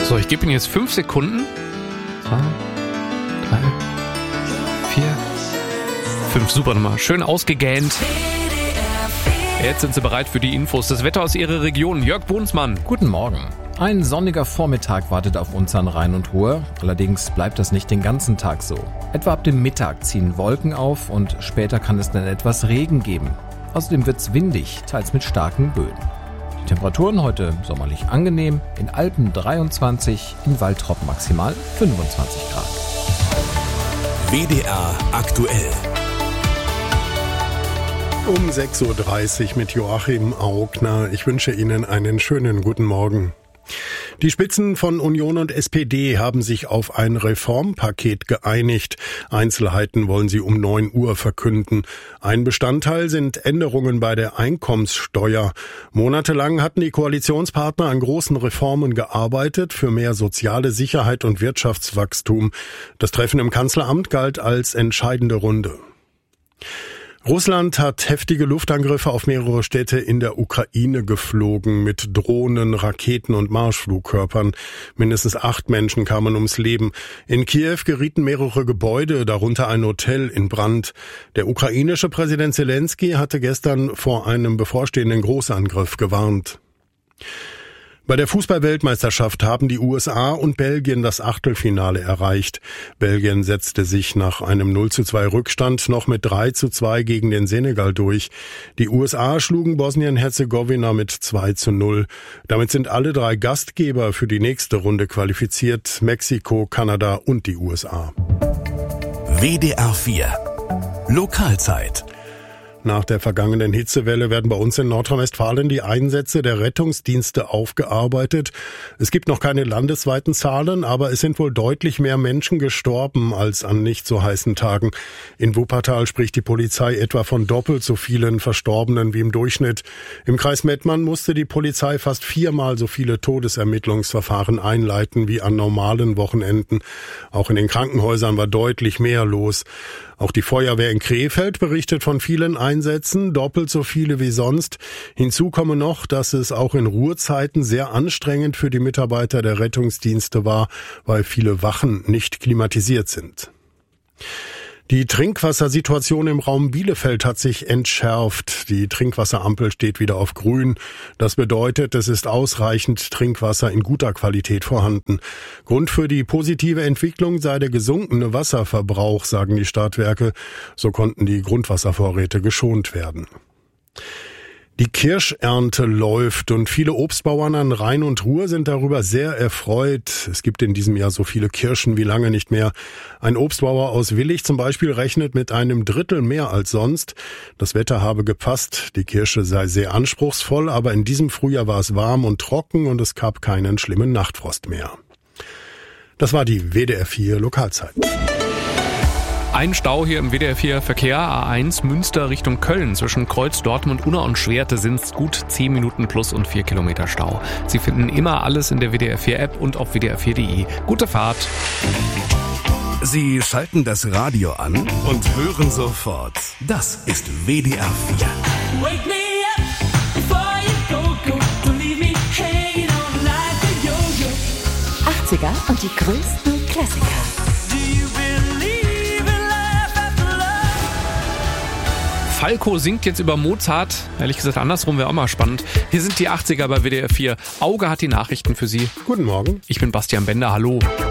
So, ich gebe Ihnen jetzt 5 Sekunden. 2, 3, 4, 5. Super Nummer. Schön ausgegähnt. Jetzt sind Sie bereit für die Infos. Das Wetter aus Ihrer Region. Jörg Bohnsmann. Guten Morgen. Ein sonniger Vormittag wartet auf uns an Rhein und Ruhr. Allerdings bleibt das nicht den ganzen Tag so. Etwa ab dem Mittag ziehen Wolken auf und später kann es dann etwas Regen geben. Außerdem wird's windig, teils mit starken Böen. Die Temperaturen heute sommerlich angenehm, in Alpen 23, in Waltrop maximal 25 Grad. WDR aktuell. Um 6.30 Uhr mit Joachim Augner. Ich wünsche Ihnen einen schönen guten Morgen. Die Spitzen von Union und SPD haben sich auf ein Reformpaket geeinigt. Einzelheiten wollen sie um 9 Uhr verkünden. Ein Bestandteil sind Änderungen bei der Einkommenssteuer. Monatelang hatten die Koalitionspartner an großen Reformen gearbeitet für mehr soziale Sicherheit und Wirtschaftswachstum. Das Treffen im Kanzleramt galt als entscheidende Runde. Russland hat heftige Luftangriffe auf mehrere Städte in der Ukraine geflogen mit Drohnen, Raketen und Marschflugkörpern. Mindestens 8 Menschen kamen ums Leben. In Kiew gerieten mehrere Gebäude, darunter ein Hotel, in Brand. Der ukrainische Präsident Zelensky hatte gestern vor einem bevorstehenden Großangriff gewarnt. Bei der Fußball-Weltmeisterschaft haben die USA und Belgien das Achtelfinale erreicht. Belgien setzte sich nach einem 0:2 Rückstand noch mit 3:2 gegen den Senegal durch. Die USA schlugen Bosnien-Herzegowina mit 2:0. Damit sind alle 3 Gastgeber für die nächste Runde qualifiziert: Mexiko, Kanada und die USA. WDR 4 Lokalzeit. Nach der vergangenen Hitzewelle werden bei uns in Nordrhein-Westfalen die Einsätze der Rettungsdienste aufgearbeitet. Es gibt noch keine landesweiten Zahlen, aber es sind wohl deutlich mehr Menschen gestorben als an nicht so heißen Tagen. In Wuppertal spricht die Polizei etwa von doppelt so vielen Verstorbenen wie im Durchschnitt. Im Kreis Mettmann musste die Polizei fast 4-mal so viele Todesermittlungsverfahren einleiten wie an normalen Wochenenden. Auch in den Krankenhäusern war deutlich mehr los. Auch die Feuerwehr in Krefeld berichtet von vielen Einsätzen, doppelt so viele wie sonst. Hinzu komme noch, dass es auch in Ruhezeiten sehr anstrengend für die Mitarbeiter der Rettungsdienste war, weil viele Wachen nicht klimatisiert sind. Die Trinkwassersituation im Raum Bielefeld hat sich entschärft. Die Trinkwasserampel steht wieder auf grün. Das bedeutet, es ist ausreichend Trinkwasser in guter Qualität vorhanden. Grund für die positive Entwicklung sei der gesunkene Wasserverbrauch, sagen die Stadtwerke. So konnten die Grundwasservorräte geschont werden. Die Kirschernte läuft und viele Obstbauern an Rhein und Ruhr sind darüber sehr erfreut. Es gibt in diesem Jahr so viele Kirschen wie lange nicht mehr. Ein Obstbauer aus Willich zum Beispiel rechnet mit einem Drittel mehr als sonst. Das Wetter habe gepasst, die Kirsche sei sehr anspruchsvoll, aber in diesem Frühjahr war es warm und trocken und es gab keinen schlimmen Nachtfrost mehr. Das war die WDR 4 Lokalzeit. Ein Stau hier im WDR 4 Verkehr, A1 Münster Richtung Köln. Zwischen Kreuz, Dortmund, Unna und Schwerte sind es gut 10 Minuten plus und 4 Kilometer Stau. Sie finden immer alles in der WDR 4 App und auf wdr4.de. Gute Fahrt. Sie schalten das Radio an und hören sofort. Das ist WDR 4. Wake me up before you go, don't leave me hanging on like a yo-yo. 80er und die größten Klassiker. Falco singt jetzt über Mozart. Ehrlich gesagt, andersrum wäre auch mal spannend. Hier sind die 80er bei WDR 4. Auge hat die Nachrichten für Sie. Guten Morgen. Ich bin Bastian Bender. Hallo.